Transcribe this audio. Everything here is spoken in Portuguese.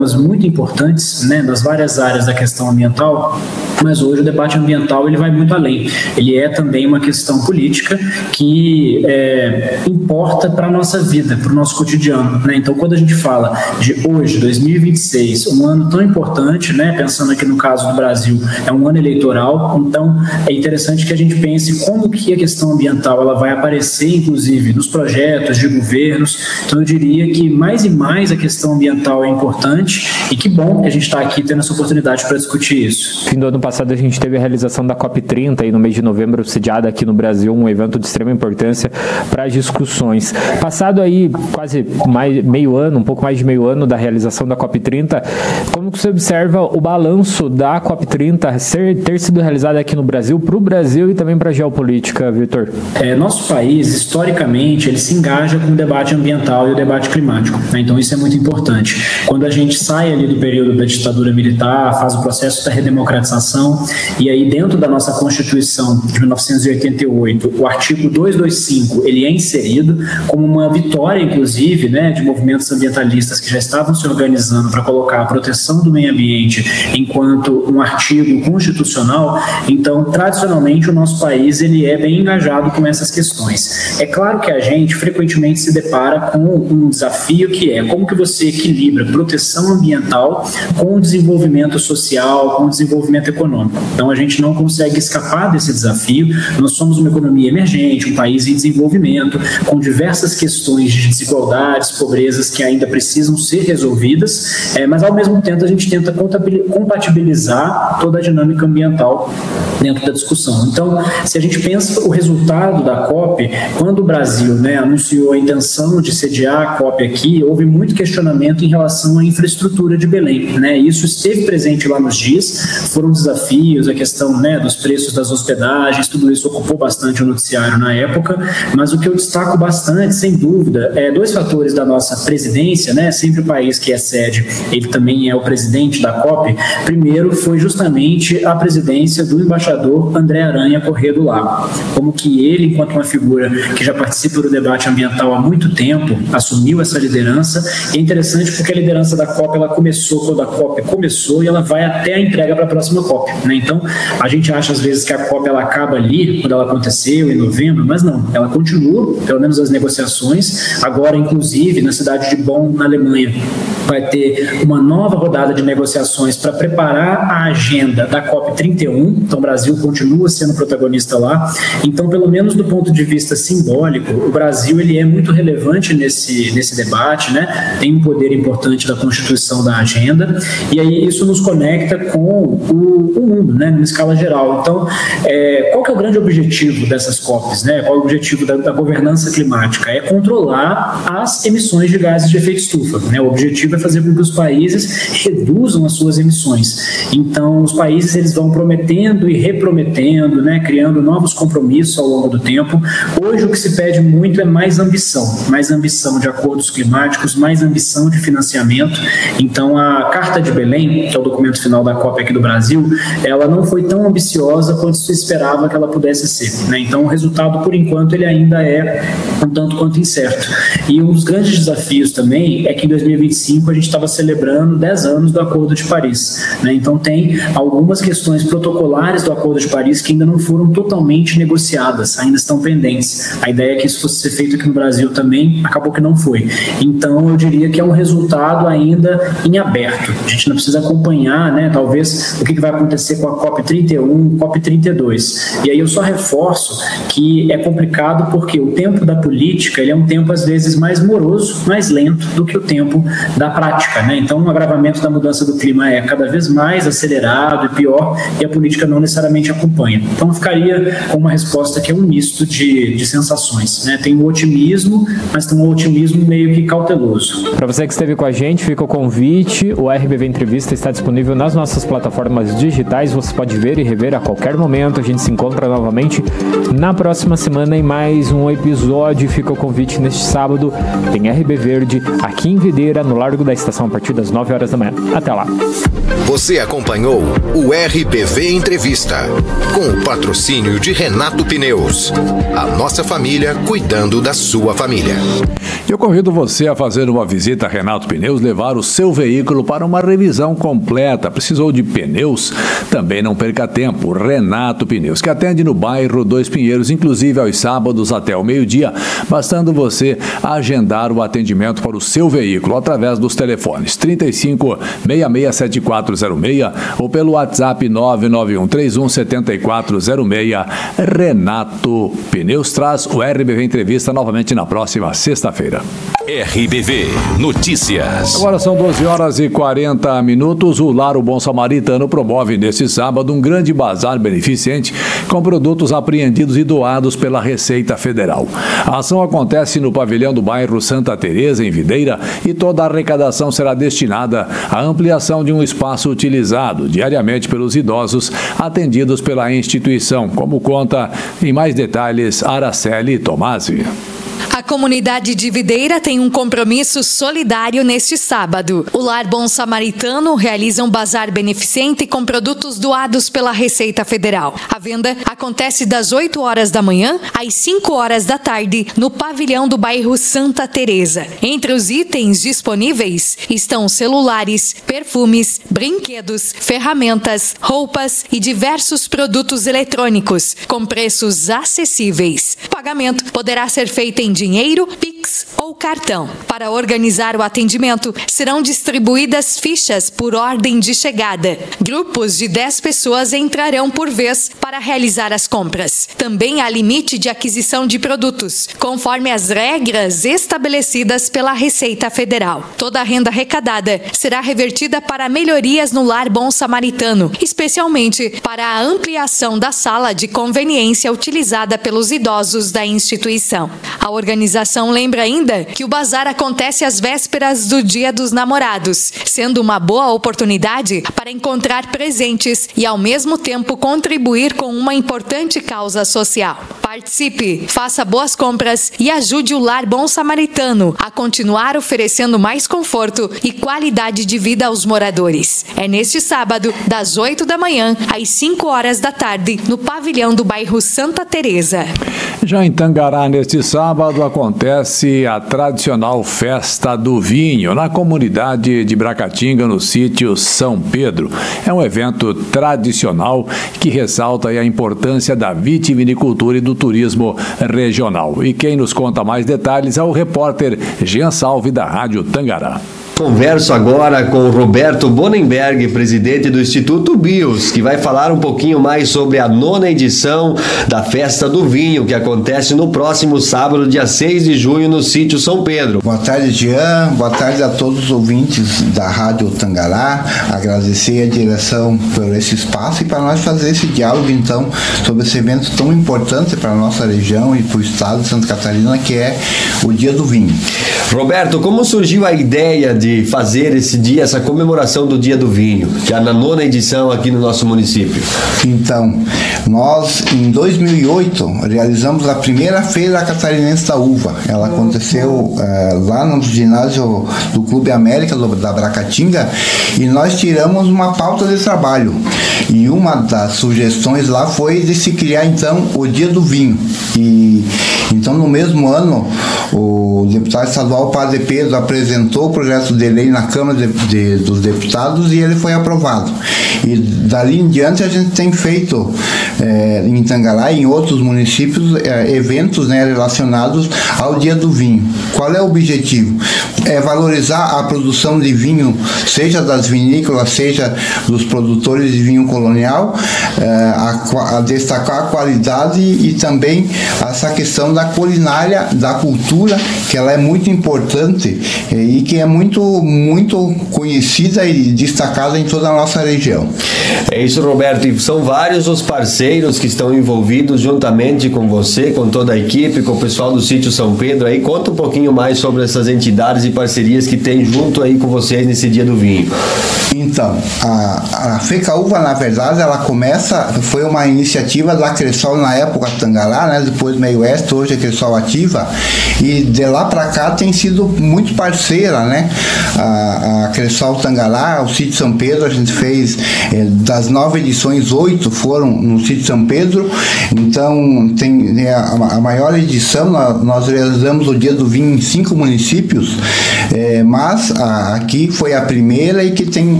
muito importantes, né, nas várias áreas da questão ambiental, mas hoje o debate ambiental ele vai muito além. Ele é também uma questão política que importa para a nossa vida, para o nosso cotidiano, né? Então, quando a gente fala de hoje, 2026, um ano tão importante, né, pensando aqui no caso do Brasil, é um ano eleitoral, então é interessante que a gente pense como que a questão ambiental ela vai aparecer, inclusive, nos projetos de governos. Então, eu diria que mais e mais a questão ambiental é importante e que bom que a gente está aqui tendo essa oportunidade para discutir isso. Fim do ano passado a gente teve a realização da COP30 e no mês de novembro sediada aqui no Brasil, um evento de extrema importância para as discussões. Passado aí quase meio ano, um pouco mais de meio ano da realização da COP30, como que você observa o balanço da COP30 ter sido realizada aqui no Brasil, para o Brasil e também para a geopolítica, Vitor? Nosso país, historicamente, ele se engaja com o debate ambiental e o debate climático, né? Então isso é muito importante. Quando a gente sai ali do período da ditadura militar, faz o processo da redemocratização, e aí dentro da nossa Constituição de 1988, o artigo 225, ele é inserido como uma vitória, inclusive, né, de movimentos ambientalistas que já estavam se organizando para colocar a proteção do meio ambiente enquanto um artigo constitucional. Então, tradicionalmente, o nosso país ele é bem engajado com essas questões. É claro que a gente frequentemente se depara com um desafio que é como que você equilibra proteção ambiental com o desenvolvimento social, com o desenvolvimento econômico. Então, a gente não consegue escapar desse desafio. Nós somos uma economia emergente, um país em desenvolvimento, com diversas questões de desigualdades, pobrezas que ainda precisam ser resolvidas, mas ao mesmo tempo a gente tenta compatibilizar toda a dinâmica ambiental dentro da discussão. Então, se a gente pensa o resultado da COP, quando o Brasil, né, anunciou a intenção de sediar a COP aqui, houve muito questionamento em relação à infraestrutura de Belém, né? Isso esteve presente lá nos dias, foram desafios, a questão, né, dos preços das hospedagens, tudo isso ocupou bastante o noticiário na época, mas o que eu destaco bastante, sem dúvida, é dois fatores da nossa presidência, né? Sempre o país que é sede, ele também é o presidente da COP. Primeiro foi justamente a presidência do embaixador André Aranha Corrêa do Lago, como que ele, enquanto uma figura que já participa do debate ambiental há muito tempo, assumiu essa liderança. E é interessante porque a liderança da COP, ela começou quando a COP começou e ela vai até a entrega para a próxima COP, né? Então, a gente acha às vezes que a COP ela acaba ali, quando ela aconteceu, em novembro, mas não, ela continua, pelo menos as negociações. Agora, inclusive, na cidade de Bonn, na Alemanha, vai ter uma nova rodada de negociações para preparar a agenda da COP31, então o Brasil continua sendo protagonista lá. Então, pelo menos do ponto de vista simbólico, o Brasil ele é muito relevante nesse debate, né? Tem um poder importante da constituição da agenda, e aí isso nos conecta com o mundo, né, numa escala geral. Então, qual que é o grande objetivo dessas COPs, né? Qual é o objetivo da governança climática? É controlar as emissões de gases de efeito estufa, né? O objetivo é fazer com que os países reduzam as suas emissões. Então, os países eles vão prometendo e reprometendo, né, criando novos compromissos ao longo do tempo. Hoje, o que se pede muito é mais ambição de acordos climáticos, mais ambição de financiamento. Então, a Carta de Belém, que é o documento final da COP aqui do Brasil, ela não foi tão ambiciosa quanto se esperava que ela pudesse ser, né? Então, o resultado, por enquanto, ele ainda é um tanto quanto incerto. E um dos grandes desafios também é que em 2025 a gente estava celebrando 10 anos do Acordo de Paris, né? Então, tem algumas questões protocolares do Acordo de Paris que ainda não foram totalmente negociadas, ainda estão pendentes. A ideia é que isso fosse ser feito aqui no Brasil também, acabou que não foi. Então, eu diria que é um resultado ainda em aberto. A gente não precisa acompanhar, né, talvez, o que vai acontecer com a COP31, COP32. E aí eu só reforço que é complicado porque o tempo da política ele é um tempo, às vezes, mais moroso, mais lento do que o tempo da prática, né? Então, o agravamento da mudança do clima é cada vez mais acelerado e pior, e a política não necessariamente acompanha. Então, eu ficaria com uma resposta que é um misto de sensações, né? Tem um otimismo, mas tem um otimismo meio que cauteloso. Para você que esteve com a gente, fica o convite. O RBV Entrevista está disponível nas nossas plataformas digitais. Você pode ver e rever a qualquer momento. A gente se encontra novamente na próxima semana em mais um episódio. Fica o convite neste sábado. Tem RB Verde aqui em Videira, no Largo da Estação, a partir das 9 horas da manhã. Até lá. Você acompanhou o RBV Entrevista, com o patrocínio de Renato Pneus. A nossa família cuidando da sua família. Eu convido você a fazer uma visita a Renato Pneus, levar o seu veículo para uma revisão completa. Precisou de pneus? Também não perca tempo. Renato Pneus, que atende no bairro Dois Pinheiros, inclusive aos sábados até o meio-dia, bastando você agendar o atendimento para o seu veículo através dos telefones 35 66 7406 ou pelo WhatsApp 991 31 7406. Renato Pneus traz o RBV Entrevista novamente na próxima sexta-feira. RBV Notícias. Agora são 12 horas e 40 minutos. O Lar o Bom Samaritano promove neste sábado um grande bazar beneficente com produtos apreendidos e doados pela Receita Federal. A ação acontece no pavilhão do bairro Santa Teresa, em Videira, e toda a arrecadação será destinada à ampliação de um espaço utilizado diariamente pelos idosos atendidos pela instituição, como conta em mais detalhes Araceli Tomasi. A comunidade de Videira tem um compromisso solidário neste sábado. O Lar Bom Samaritano realiza um bazar beneficente com produtos doados pela Receita Federal. A venda acontece das 8 horas da manhã às 5 horas da tarde no pavilhão do bairro Santa Teresa. Entre os itens disponíveis estão celulares, perfumes, brinquedos, ferramentas, roupas e diversos produtos eletrônicos com preços acessíveis. O pagamento poderá ser feito em dinheiro, Pix ou cartão. Para organizar o atendimento, serão distribuídas fichas por ordem de chegada. Grupos de 10 pessoas entrarão por vez para realizar as compras. Também há limite de aquisição de produtos, conforme as regras estabelecidas pela Receita Federal. Toda a renda arrecadada será revertida para melhorias no Lar Bom Samaritano, especialmente para a ampliação da sala de conveniência utilizada pelos idosos da instituição. A organização lembra ainda que o bazar acontece às vésperas do Dia dos Namorados, sendo uma boa oportunidade para encontrar presentes e, ao mesmo tempo, contribuir com uma importante causa social. Participe, faça boas compras e ajude o Lar Bom Samaritano a continuar oferecendo mais conforto e qualidade de vida aos moradores. É neste sábado, das 8 da manhã às 5 horas da tarde, no pavilhão do bairro Santa Teresa. Já em Tangará, neste sábado, acontece a tradicional Festa do Vinho, na comunidade de Bracatinga, no sítio São Pedro. É um evento tradicional que ressalta a importância da vitivinicultura e do turismo regional. E quem nos conta mais detalhes é o repórter Jean Salve, da Rádio Tangará. Converso agora com o Roberto Bonenberg, presidente do Instituto BIOS, que vai falar um pouquinho mais sobre a 9ª edição da Festa do Vinho, que acontece no próximo sábado, dia 6 de junho, no sítio São Pedro. Boa tarde, Jean. Boa tarde a todos os ouvintes da Rádio Tangará. Agradecer a direção por esse espaço e para nós fazer esse diálogo, então, sobre esse evento tão importante para a nossa região e para o estado de Santa Catarina, que é o Dia do Vinho. Roberto, como surgiu a ideia de fazer esse dia, essa comemoração do Dia do Vinho, já na 9ª edição aqui no nosso município? Então, nós em 2008 realizamos a primeira Feira Catarinense da Uva. Ela aconteceu lá no ginásio do Clube América da Bracatinga, e nós tiramos uma pauta de trabalho. E uma das sugestões lá foi de se criar então o Dia do Vinho. E então no mesmo ano o deputado estadual Padre Pedro apresentou o projeto de lei na Câmara dos Deputados e ele foi aprovado. E dali em diante a gente tem feito em Tangará e em outros municípios eventos, né, relacionados ao Dia do Vinho. Qual é o objetivo? É valorizar a produção de vinho, seja das vinícolas, seja dos produtores de vinho colonial, a destacar a qualidade e também essa questão da culinária, da cultura, que ela é muito importante e que é muito conhecida e destacada em toda a nossa região. É isso, Roberto, e são vários os parceiros que estão envolvidos juntamente com você, com toda a equipe, com o pessoal do sítio São Pedro. Aí conta um pouquinho mais sobre essas entidades e parcerias que tem junto aí com vocês nesse Dia do Vinho. Então, a FECAUVA, na verdade, ela começa essa foi uma iniciativa da Cressol na época Tangará, né? Depois Meio Oeste, hoje é Cressol Ativa, e de lá para cá tem sido muito parceira, né? A Cressol Tangará, o Sítio São Pedro, a gente fez das 9 edições, 8 foram no Sítio São Pedro. Então tem a maior edição, nós realizamos o Dia do Vinho em 5 municípios, mas aqui foi a primeira e que tem